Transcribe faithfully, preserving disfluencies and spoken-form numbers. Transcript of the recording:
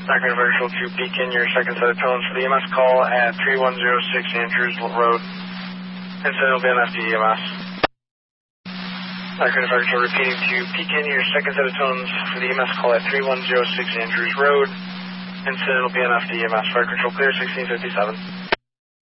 Sacramento Fire Control to Beacon, your second set of tones for the E M S call at three one zero six Andrews Road. Incident will be on F D E M S. Sacramento Fire Control repeating to Beacon, your second set of tones for the E M S call at three one zero six Andrews Road. Incident will be on F D E M S. Fire Control clear, sixteen fifty-seven.